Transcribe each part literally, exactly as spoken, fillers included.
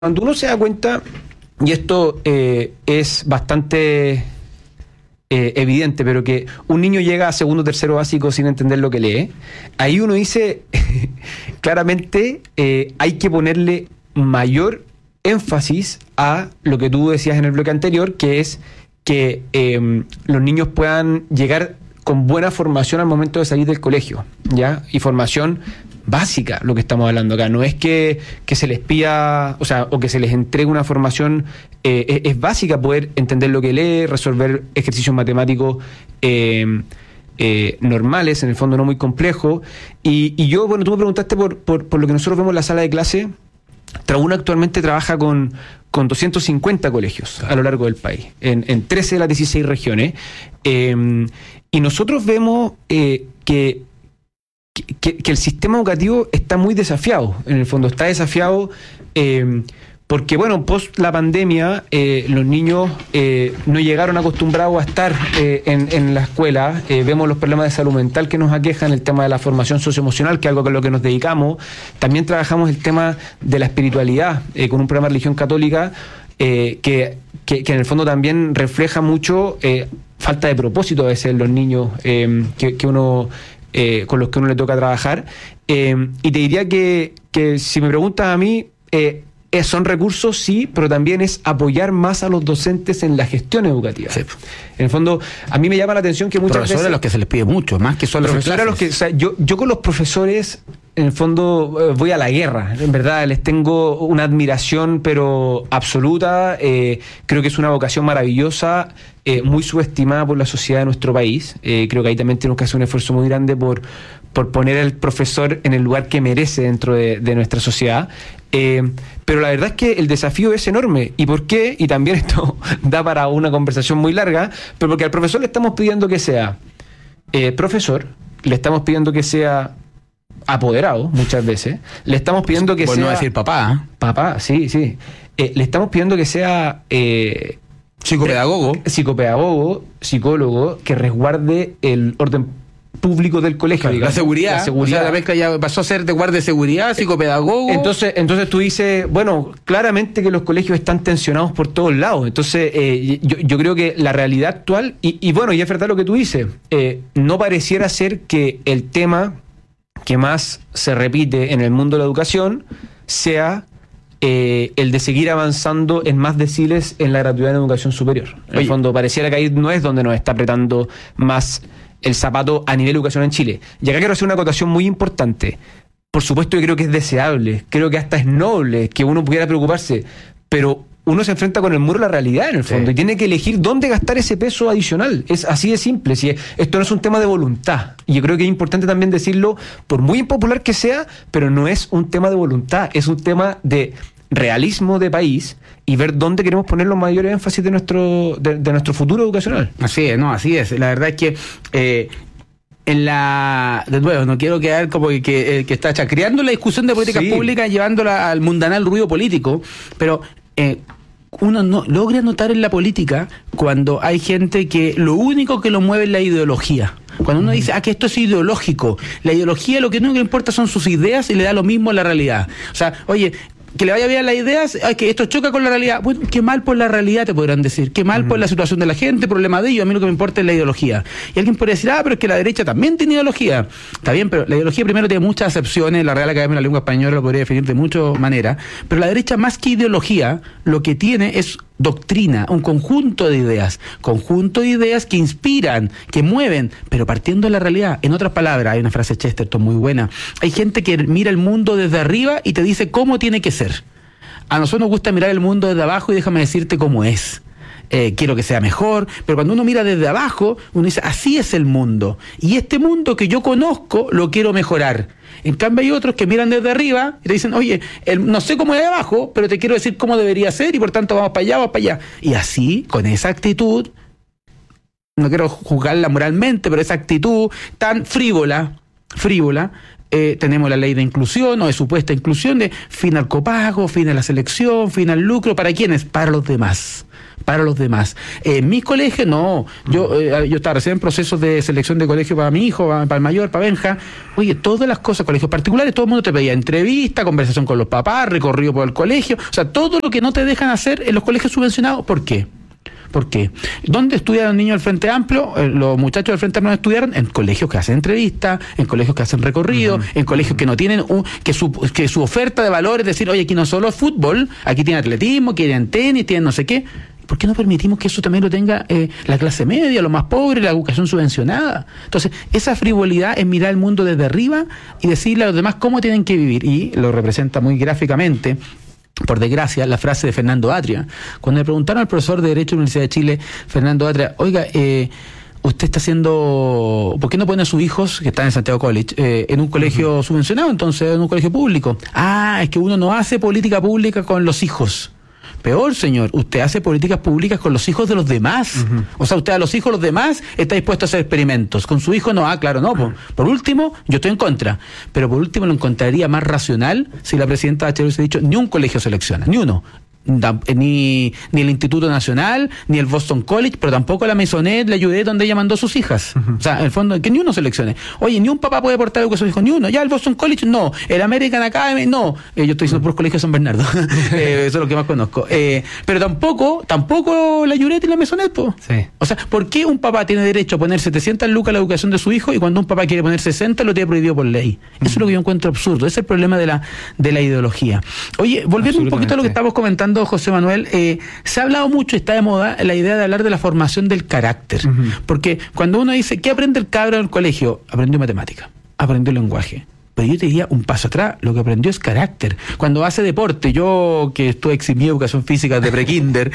Cuando uno se da cuenta, y esto eh, es bastante eh, evidente, pero que un niño llega a segundo o tercero básico sin entender lo que lee, ahí uno dice claramente eh, hay que ponerle mayor énfasis a lo que tú decías en el bloque anterior, que es que eh, los niños puedan llegar con buena formación al momento de salir del colegio, ¿ya? Y formación básica, lo que estamos hablando acá. No es que, que se les pida, o sea, o que se les entregue una formación, eh, es, es básica poder entender lo que lee, resolver ejercicios matemáticos eh, eh, normales, en el fondo no muy complejos. Y, y yo, bueno, tú me preguntaste por, por, por lo que nosotros vemos en la sala de clase. Trabuna actualmente trabaja con, con doscientos cincuenta colegios a lo largo del país, en, en trece de las dieciséis regiones. Eh, y nosotros vemos eh, que Que, que el sistema educativo está muy desafiado, en el fondo está desafiado eh, porque, bueno, post la pandemia eh, los niños eh, no llegaron acostumbrados a estar eh, en, en la escuela. Eh, vemos los problemas de salud mental que nos aquejan, el tema de la formación socioemocional, que es algo a lo que nos dedicamos. También trabajamos el tema de la espiritualidad eh, con un programa de religión católica eh, que, que, que en el fondo también refleja mucho eh, falta de propósito a veces en los niños eh, que, que uno... Eh, con los que uno le toca trabajar. Eh, y te diría que, que si me preguntas a mí, eh, son recursos, sí, pero también es apoyar más a los docentes en la gestión educativa. Sí. En el fondo, a mí me llama la atención que muchas profesores veces... a los que se les pide mucho, más que solo profesores a los que, o sea, yo, yo con los profesores, en el fondo, eh, voy a la guerra. En verdad, les tengo una admiración, pero absoluta. Eh, creo que es una vocación maravillosa, eh, muy subestimada por la sociedad de nuestro país. Eh, creo que ahí también tenemos que hacer un esfuerzo muy grande por, por poner al profesor en el lugar que merece dentro de, de nuestra sociedad. Eh, pero la verdad es que el desafío es enorme. ¿Y por qué? Y también esto da para una conversación muy larga, pero porque al profesor le estamos pidiendo que sea eh, profesor, le estamos pidiendo que sea apoderado muchas veces, le estamos pidiendo que por sea... no decir papá. ¿eh? Papá, sí, sí. Eh, le estamos pidiendo que sea... Eh, psicopedagogo. Psicopedagogo, psicólogo, que resguarde el orden público del colegio. Claro, digamos. la seguridad. La seguridad. O sea, la mezcla ya pasó a ser de guardia de seguridad, psicopedagogo. Entonces, entonces tú dices, bueno, claramente que los colegios están tensionados por todos lados. Entonces, eh, yo, yo creo que la realidad actual, y, y bueno, y es verdad lo que tú dices, eh, no pareciera ser que el tema que más se repite en el mundo de la educación sea eh, el de seguir avanzando en más deciles en la gratuidad en educación superior. En Oye, el fondo, pareciera que ahí no es donde nos está apretando más el zapato a nivel de educación en Chile. Y acá quiero hacer una acotación muy importante. Por supuesto que creo que es deseable, creo que hasta es noble que uno pudiera preocuparse, pero uno se enfrenta con el muro de la realidad en el fondo, sí, y tiene que elegir dónde gastar ese peso adicional. Es así de simple. Si esto no es un tema de voluntad, y yo creo que es importante también decirlo, por muy impopular que sea, pero no es un tema de voluntad, es un tema de realismo de país y ver dónde queremos poner los mayores énfasis de nuestro de, de nuestro futuro educacional. Así es, no, así es. La verdad es que eh, en la... De nuevo, no quiero quedar como que, que, que está chacreando la discusión de políticas sí. públicas, llevándola al mundanal ruido político, pero eh, uno no logra notar en la política cuando hay gente que lo único que lo mueve es la ideología. Cuando uno dice, ah, que esto es ideológico, la ideología lo que único que importa son sus ideas y le da lo mismo a la realidad. O sea, oye, que le vaya bien las ideas, ay, que esto choca con la realidad. Bueno, qué mal por la realidad, te podrán decir. Qué mal uh-huh. por la situación de la gente, problema de ellos. A mí lo que me importa es la ideología. Y alguien podría decir, ah, pero es que la derecha también tiene ideología. Está bien, pero la ideología primero tiene muchas acepciones. La Real Academia de la Lengua Española lo podría definir de muchas maneras. Pero la derecha, más que ideología, lo que tiene es doctrina, un conjunto de ideas, conjunto de ideas que inspiran, que mueven, pero partiendo de la realidad. En otras palabras, hay una frase de Chesterton muy buena, hay gente que mira el mundo desde arriba y te dice cómo tiene que ser. A nosotros nos gusta mirar el mundo desde abajo y déjame decirte cómo es. Eh, quiero que sea mejor, pero cuando uno mira desde abajo, uno dice, así es el mundo. Y este mundo que yo conozco, lo quiero mejorar. En cambio hay otros que miran desde arriba y te dicen, oye, el, no sé cómo es de abajo, pero te quiero decir cómo debería ser y por tanto vamos para allá, vamos para allá. Y así, con esa actitud, no quiero juzgarla moralmente, pero esa actitud tan frívola, frívola, eh, tenemos la ley de inclusión o de supuesta inclusión de fin al copago, fin a la selección, fin al lucro. ¿Para quiénes? Para los demás. Para los demás. En eh, mis colegios, no. Yo eh, yo estaba recién en procesos de selección de colegio para mi hijo, para, para el mayor, para Benja. Oye, todas las cosas, colegios particulares, todo el mundo te pedía entrevista, conversación con los papás, recorrido por el colegio. O sea, todo lo que no te dejan hacer en los colegios subvencionados. ¿Por qué? ¿Por qué? ¿Dónde estudian los niños del Frente Amplio? Eh, los muchachos del Frente Amplio estudiaron en colegios que hacen entrevistas, en colegios que hacen recorrido, uh-huh. en colegios que no tienen, un, que, su, que su oferta de valor es decir, oye, aquí no solo es fútbol, aquí tienen atletismo, tienen tenis, tienen no sé qué. ¿Por qué no permitimos que eso también lo tenga eh, la clase media, los más pobres, la educación subvencionada? Entonces, esa frivolidad es mirar el mundo desde arriba y decirle a los demás cómo tienen que vivir. Y lo representa muy gráficamente, por desgracia, la frase de Fernando Atria. Cuando le preguntaron al profesor de Derecho de la Universidad de Chile, Fernando Atria, oiga, eh, usted está haciendo, ¿por qué no pone a sus hijos, que están en Santiago College, eh, en un colegio uh-huh. subvencionado, entonces en un colegio público? Ah, es que uno no hace política pública con los hijos. Peor, señor, usted hace políticas públicas con los hijos de los demás. Uh-huh. O sea, usted a los hijos de los demás está dispuesto a hacer experimentos. Con su hijo no, ah, claro, no. Por, por último, yo estoy en contra. Pero por último lo encontraría más racional si la presidenta Bachelet hubiese dicho, ni un colegio selecciona, ni uno. Ni, ni el Instituto Nacional, ni el Boston College, pero tampoco la Maisonette, la Judet, donde ella mandó a sus hijas. Uh-huh. O sea, en el fondo, que ni uno seleccione. Oye, ni un papá puede aportar algo que sus hijos, ni uno. Ya el Boston College, no. El American Academy, no. Eh, yo estoy diciendo por colegio de San Bernardo. eh, eso es lo que más conozco. Eh, pero tampoco, tampoco la Judet y la Maisonette, po. Sí. O sea, ¿por qué un papá tiene derecho a poner setecientas lucas a la educación de su hijo y cuando un papá quiere poner sesenta lo tiene prohibido por ley? Uh-huh. Eso es lo que yo encuentro absurdo. Ese es el problema de la, de la ideología. Oye, volviendo un poquito a lo que estábamos comentando, José Manuel, eh, se ha hablado mucho, está de moda, la idea de hablar de la formación del carácter. Uh-huh. Porque cuando uno dice, ¿qué aprende el cabro en el colegio? Aprendió matemática, aprendió lenguaje. Pero yo te diría un paso atrás, lo que aprendió es carácter. Cuando hace deporte, yo que estuve eximido de educación física de prekinder,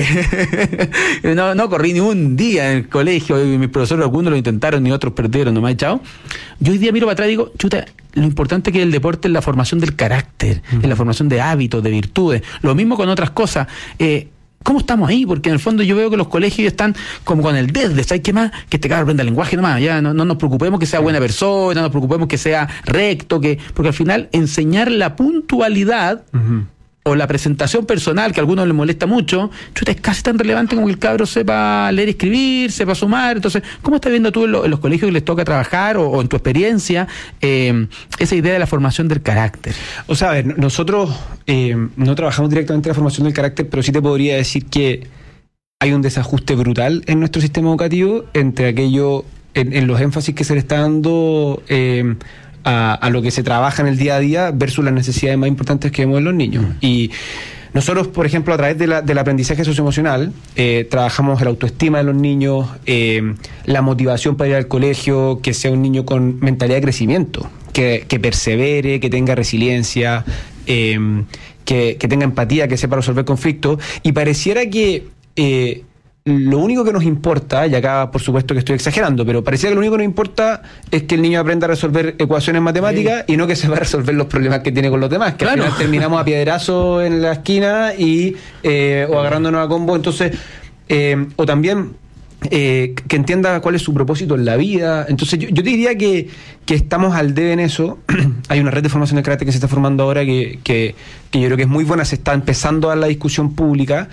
eh, no, no corrí ni un día en el colegio, y mis profesores algunos lo intentaron y otros perdieron, nomás chao. Yo hoy día miro para atrás y digo, chuta, lo importante que es el deporte es la formación del carácter, uh-huh. es la formación de hábitos, de virtudes. Lo mismo con otras cosas. Eh, ¿Cómo estamos ahí? Porque en el fondo yo veo que los colegios están como con el desde, ¿sabes qué más? Que este cabrón aprenda lenguaje nomás, ya no, no nos preocupemos que sea buena persona, no nos preocupemos que sea recto, que porque al final enseñar la puntualidad uh-huh. o la presentación personal, que a algunos les molesta mucho, chuta, es casi tan relevante como que el cabro sepa leer y escribir, sepa sumar. Entonces, ¿cómo estás viendo tú en, lo, en los colegios que les toca trabajar o, o en tu experiencia eh, esa idea de la formación del carácter? O sea, a ver, nosotros eh, no trabajamos directamente en la formación del carácter, pero sí te podría decir que hay un desajuste brutal en nuestro sistema educativo entre aquello, en, en los énfasis que se le está dando eh, A, a lo que se trabaja en el día a día versus las necesidades más importantes que vemos en los niños. Mm. Y nosotros, por ejemplo, a través de la, del aprendizaje socioemocional, eh, trabajamos la autoestima de los niños, eh, la motivación para ir al colegio, que sea un niño con mentalidad de crecimiento, que, que persevere, que tenga resiliencia, eh, que, que tenga empatía, que sepa resolver conflictos. Y pareciera que Eh, lo único que nos importa, y acá por supuesto que estoy exagerando, pero parecía que lo único que nos importa es que el niño aprenda a resolver ecuaciones matemáticas sí. y no que sepa resolver los problemas que tiene con los demás, que claro. al final terminamos a piedrazo en la esquina y eh, o agarrándonos a combo. Entonces, eh, o también eh, que entienda cuál es su propósito en la vida. Entonces yo, yo te diría que, que estamos al debe en eso. Hay una red de formación de carácter que se está formando ahora que, que, que yo creo que es muy buena, se está empezando a la discusión pública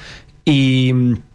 y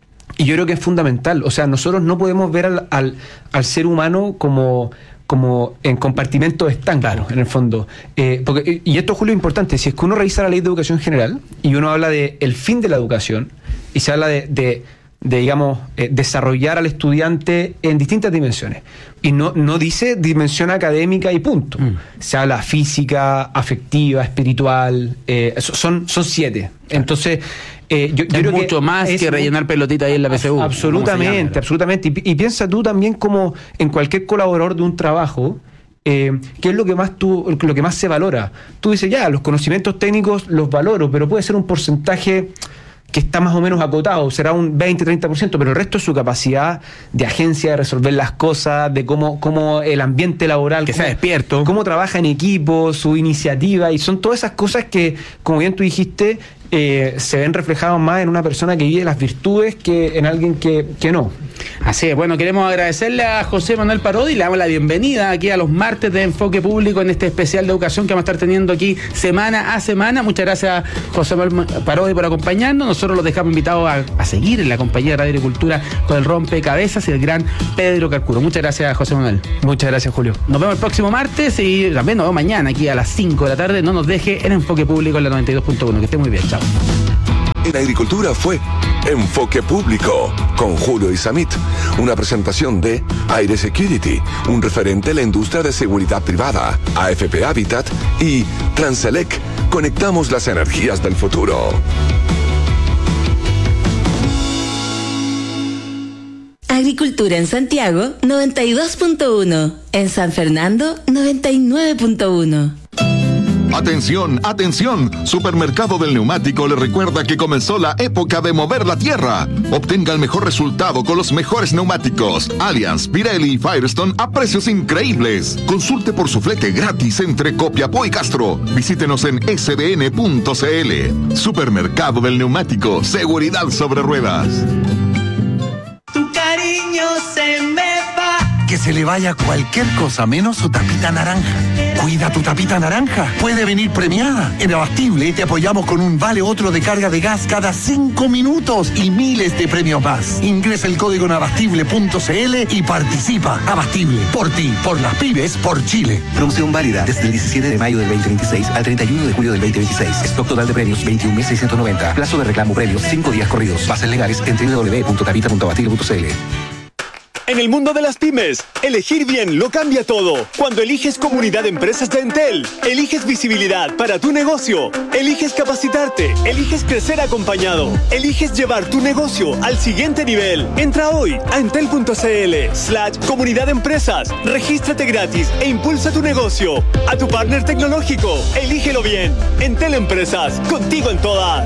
Y yo creo que es fundamental. O sea, nosotros no podemos ver al, al, al ser humano como, como en compartimentos estancos, claro. en el fondo. Eh, porque, y esto, Julio, es importante. Si es que uno revisa la ley de educación general y uno habla de el fin de la educación y se habla de, de, de digamos, eh, desarrollar al estudiante en distintas dimensiones. Y no, no dice dimensión académica y punto. Mm. Se habla física, afectiva, espiritual. Eh, son, son siete. Entonces... Eh, yo, yo es creo mucho que más que rellenar pelotitas ahí en la P S U. Absolutamente, absolutamente. Y, y piensa tú también como en cualquier colaborador de un trabajo, eh, ¿qué es lo que más tú, lo que más se valora? Tú dices, ya, los conocimientos técnicos los valoro, pero puede ser un porcentaje que está más o menos acotado, será un veinte, treinta por ciento, pero el resto es su capacidad de agencia, de resolver las cosas, de cómo, cómo el ambiente laboral, que cómo, sea despierto, cómo trabaja en equipo, su iniciativa, y son todas esas cosas que, como bien tú dijiste, eh, se ven reflejadas más en una persona que vive las virtudes que en alguien que, que no. Así es, bueno, queremos agradecerle a José Manuel Parodi y le damos la bienvenida aquí a los martes de Enfoque Público en este especial de educación que vamos a estar teniendo aquí semana a semana. Muchas gracias, José Manuel Parodi, por acompañarnos. Nosotros los dejamos invitados a, a seguir en la compañía de Radio Agricultura con el rompecabezas y el gran Pedro Carcuro. Muchas gracias, José Manuel. Muchas gracias, Julio. Nos vemos el próximo martes y también nos vemos mañana aquí a las cinco de la tarde. No nos deje en Enfoque Público en la noventa y dos punto uno. Que esté muy bien, chao. En Agricultura fue Enfoque Público con Julio Isamit, una presentación de Aire Security, un referente en la industria de seguridad privada, A F P Habitat y Transelec. Conectamos las energías del futuro. Agricultura en Santiago, noventa y dos punto uno. En San Fernando, noventa y nueve punto uno. Atención, atención, Supermercado del Neumático le recuerda que comenzó la época de mover la tierra. Obtenga el mejor resultado con los mejores neumáticos Allianz, Pirelli y Firestone a precios increíbles. Consulte por su flete gratis entre Copiapó y Castro. Visítenos en s b n punto c l. Supermercado del Neumático, seguridad sobre ruedas. Tu cariño se me va. Que se le vaya cualquier cosa menos su tapita naranja. Cuida tu tapita naranja. Puede venir premiada. En Abastible te apoyamos con un vale otro de carga de gas cada cinco minutos y miles de premios más. Ingresa el código en abastible punto c l y participa. Abastible, por ti, por las pymes, por Chile. Promoción válida desde el diecisiete de mayo del veinte veintiséis al treinta y uno de julio del veinte veintiséis. Stock total de premios veintiún mil seiscientos noventa. Plazo de reclamo premios cinco días corridos. Bases legales en w w w punto tapita punto abastible punto c l. En el mundo de las pymes, elegir bien lo cambia todo. Cuando eliges Comunidad de Empresas de Entel, eliges visibilidad para tu negocio, eliges capacitarte, eliges crecer acompañado, eliges llevar tu negocio al siguiente nivel. Entra hoy a entel punto c l slash comunidad de empresas, regístrate gratis e impulsa tu negocio. A tu partner tecnológico, elígelo bien. Entel Empresas, contigo en todas.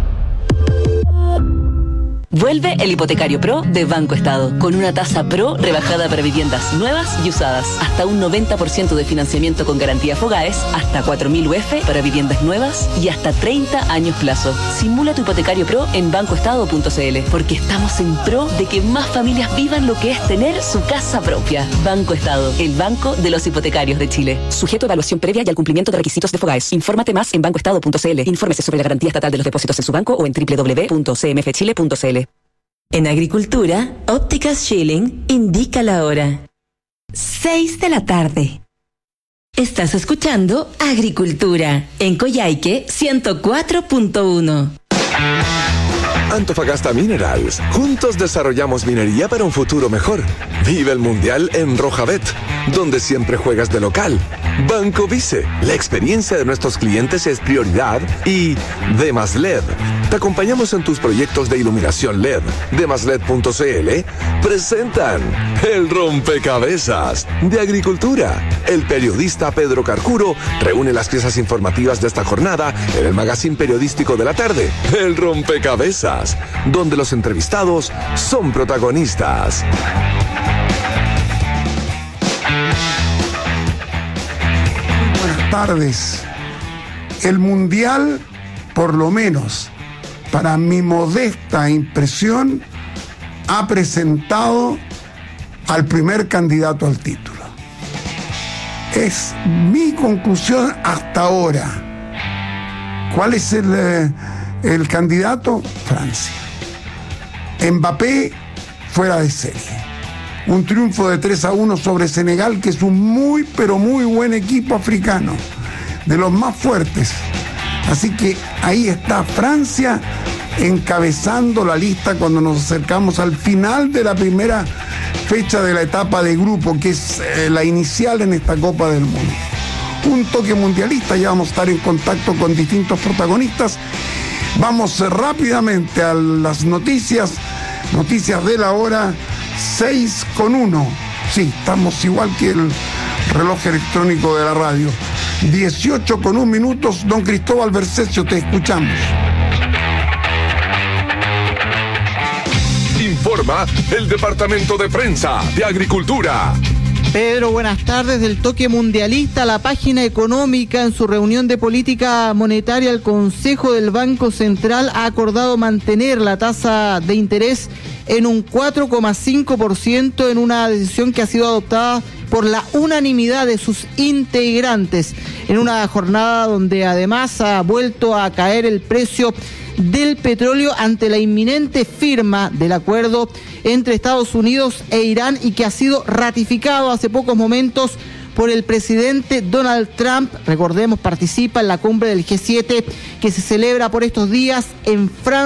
Vuelve el Hipotecario Pro de Banco Estado, con una tasa Pro rebajada para viviendas nuevas y usadas, hasta un noventa por ciento de financiamiento con garantía Fogaes, hasta cuatro mil U F para viviendas nuevas y hasta treinta años plazo. Simula tu Hipotecario Pro en banco estado punto c l, porque estamos en pro de que más familias vivan lo que es tener su casa propia. Banco Estado, el banco de los hipotecarios de Chile. Sujeto a evaluación previa y al cumplimiento de requisitos de Fogaes. Infórmate más en banco estado punto c l. Infórmese sobre la garantía estatal de los depósitos en su banco o en w w w punto c m f chile punto c l. En Agricultura, Ópticas Schilling indica la hora. seis de la tarde. Estás escuchando Agricultura en Coyhaique ciento cuatro punto uno. Antofagasta Minerals. Juntos desarrollamos minería para un futuro mejor. Vive el Mundial en Rojabet, donde siempre juegas de local. Banco Vice. La experiencia de nuestros clientes es prioridad. Y Demas L E D. Te acompañamos en tus proyectos de iluminación L E D. demas l e d punto c l presentan el rompecabezas de Agricultura. El periodista Pedro Carcuro reúne las piezas informativas de esta jornada en el magazine periodístico de la tarde, El Rompecabezas, donde los entrevistados son protagonistas. Buenas tardes. El Mundial, por lo menos, para mi modesta impresión, ha presentado al primer candidato al título. Es mi conclusión hasta ahora. ¿Cuál es el, eh, el candidato? Francia. Mbappé fuera de serie. Un triunfo de tres a uno sobre Senegal, que es un muy, pero muy buen equipo africano, de los más fuertes. Así que ahí está Francia encabezando la lista cuando nos acercamos al final de la primera fecha de la etapa de grupo, que es eh, la inicial en esta Copa del Mundo. Un toque mundialista, ya vamos a estar en contacto con distintos protagonistas. Vamos eh, rápidamente a las noticias, noticias de la hora, seis con uno. Sí, estamos igual que el reloj electrónico de la radio. dieciocho con un minutos, don Cristóbal Bercesio, te escuchamos. Informa el Departamento de Prensa de Agricultura. Pedro, buenas tardes. Del toque mundialista a la página económica, en su reunión de política monetaria, el Consejo del Banco Central ha acordado mantener la tasa de interés en un cuatro coma cinco por ciento, en una decisión que ha sido adoptada por la unanimidad de sus integrantes, en una jornada donde además ha vuelto a caer el precio del petróleo ante la inminente firma del acuerdo entre Estados Unidos e Irán, y que ha sido ratificado hace pocos momentos por el presidente Donald Trump. Recordemos, participa en la cumbre del G siete que se celebra por estos días en Francia.